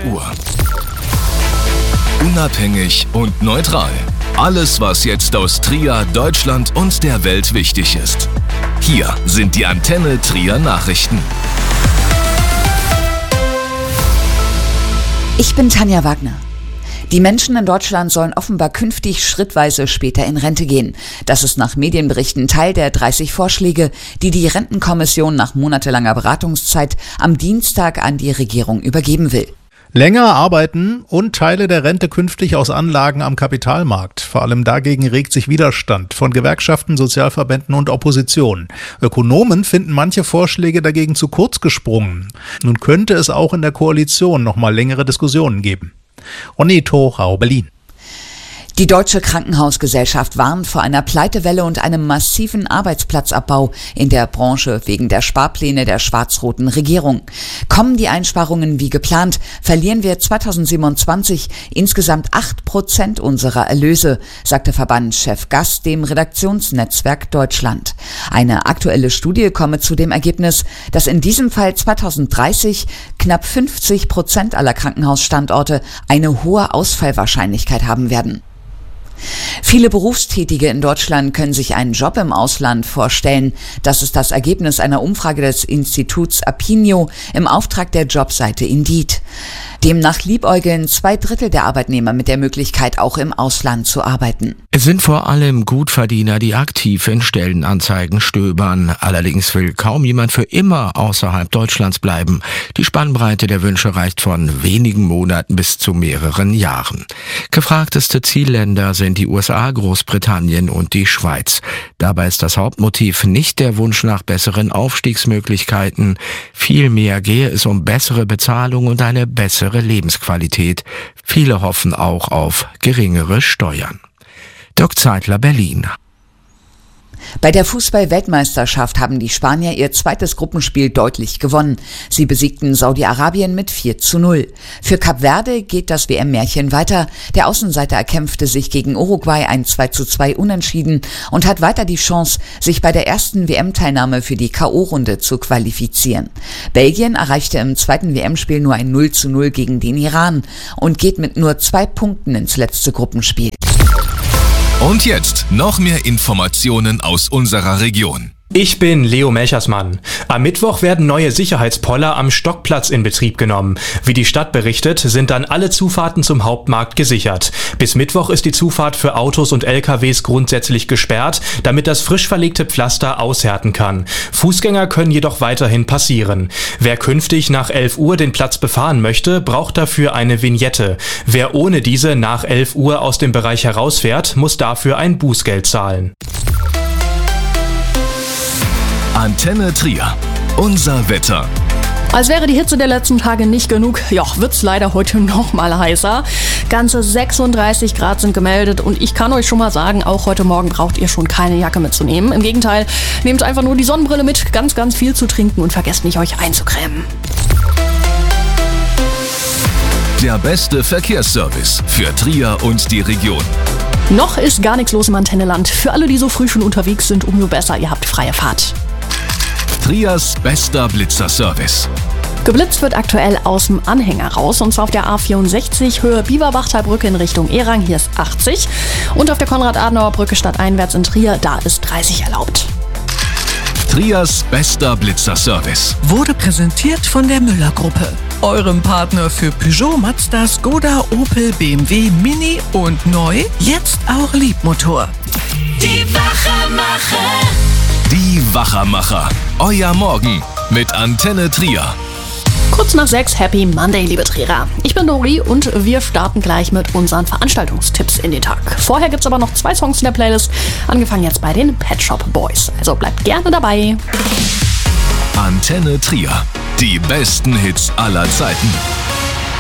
Uhr. Unabhängig und neutral. Alles, was jetzt aus Trier, Deutschland und der Welt wichtig ist. Hier sind die Antenne Trier Nachrichten. Ich bin Tanja Wagner. Die Menschen in Deutschland sollen offenbar künftig schrittweise später in Rente gehen. Das ist nach Medienberichten Teil der 30 Vorschläge, die die Rentenkommission nach monatelanger Beratungszeit am Dienstag an die Regierung übergeben will. Länger arbeiten und Teile der Rente künftig aus Anlagen am Kapitalmarkt. Vor allem dagegen regt sich Widerstand von Gewerkschaften, Sozialverbänden und Opposition. Ökonomen finden manche Vorschläge dagegen zu kurz gesprungen. Nun könnte es auch in der Koalition noch mal längere Diskussionen geben. Onito Rau, Berlin. Die Deutsche Krankenhausgesellschaft warnt vor einer Pleitewelle und einem massiven Arbeitsplatzabbau in der Branche wegen der Sparpläne der schwarz-roten Regierung. Kommen die Einsparungen wie geplant, verlieren wir 2027 insgesamt 8% unserer Erlöse, sagte Verbandschef Gass dem Redaktionsnetzwerk Deutschland. Eine aktuelle Studie komme zu dem Ergebnis, dass in diesem Fall 2030 knapp 50% aller Krankenhausstandorte eine hohe Ausfallwahrscheinlichkeit haben werden. Viele Berufstätige in Deutschland können sich einen Job im Ausland vorstellen. Das ist das Ergebnis einer Umfrage des Instituts Apinio im Auftrag der Jobseite Indeed. Demnach liebäugeln 2/3 der Arbeitnehmer mit der Möglichkeit, auch im Ausland zu arbeiten. Es sind vor allem Gutverdiener, die aktiv in Stellenanzeigen stöbern. Allerdings will kaum jemand für immer außerhalb Deutschlands bleiben. Die Spannbreite der Wünsche reicht von wenigen Monaten bis zu mehreren Jahren. Gefragteste Zielländer sind die USA, Großbritannien und die Schweiz. Dabei ist das Hauptmotiv nicht der Wunsch nach besseren Aufstiegsmöglichkeiten. Vielmehr gehe es um bessere Bezahlung und eine bessere Lebensqualität. Viele hoffen auch auf geringere Steuern. Dirk Zeitler, Berlin. Bei der Fußball-Weltmeisterschaft haben die Spanier ihr zweites Gruppenspiel deutlich gewonnen. Sie besiegten Saudi-Arabien mit 4:0. Für Kap Verde geht das WM-Märchen weiter. Der Außenseiter erkämpfte sich gegen Uruguay ein 2:2 Unentschieden und hat weiter die Chance, sich bei der ersten WM-Teilnahme für die K.O.-Runde zu qualifizieren. Belgien erreichte im zweiten WM-Spiel nur ein 0:0 gegen den Iran und geht mit nur 2 Punkten ins letzte Gruppenspiel. Und jetzt noch mehr Informationen aus unserer Region. Ich bin Leo Melchersmann. Am Mittwoch werden neue Sicherheitspoller am Stockplatz in Betrieb genommen. Wie die Stadt berichtet, sind dann alle Zufahrten zum Hauptmarkt gesichert. Bis Mittwoch ist die Zufahrt für Autos und LKWs grundsätzlich gesperrt, damit das frisch verlegte Pflaster aushärten kann. Fußgänger können jedoch weiterhin passieren. Wer künftig nach 11 Uhr den Platz befahren möchte, braucht dafür eine Vignette. Wer ohne diese nach 11 Uhr aus dem Bereich herausfährt, muss dafür ein Bußgeld zahlen. Antenne Trier. Unser Wetter. Als wäre die Hitze der letzten Tage nicht genug, wird's leider heute noch mal heißer. Ganze 36 Grad sind gemeldet und ich kann euch schon mal sagen, auch heute Morgen braucht ihr schon keine Jacke mitzunehmen. Im Gegenteil, nehmt einfach nur die Sonnenbrille mit, ganz, ganz viel zu trinken und vergesst nicht, euch einzucremen. Der beste Verkehrsservice für Trier und die Region. Noch ist gar nichts los im Antenneland. Für alle, die so früh schon unterwegs sind, umso besser, ihr habt freie Fahrt. Triers bester Blitzerservice. Geblitzt wird aktuell aus dem Anhänger raus, und zwar auf der A64 Höhe Bieberbachtalbrücke in Richtung Erang, hier ist 80. Und auf der Konrad-Adenauer-Brücke stadteinwärts in Trier, da ist 30 erlaubt. Triers bester Blitzerservice wurde präsentiert von der Müller-Gruppe, eurem Partner für Peugeot, Mazda, Skoda, Opel, BMW, Mini und neu, jetzt auch Liebmotor. Die Wachermacher. Die Wachermacher. Euer Morgen mit Antenne Trier. Kurz nach 6, Happy Monday, liebe Trierer. Ich bin Dori und wir starten gleich mit unseren Veranstaltungstipps in den Tag. Vorher gibt's aber noch 2 Songs in der Playlist, angefangen jetzt bei den Pet Shop Boys. Also bleibt gerne dabei. Antenne Trier. Die besten Hits aller Zeiten.